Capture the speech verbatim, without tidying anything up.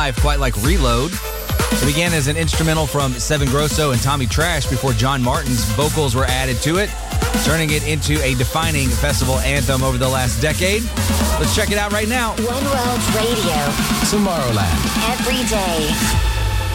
Quite like Reload. It began as an instrumental from Seven Grosso and Tommy Trash before John Martin's vocals were added to it, turning it into a defining festival anthem over the last decade. Let's check it out right now. One World Radio. Tomorrowland. Every day.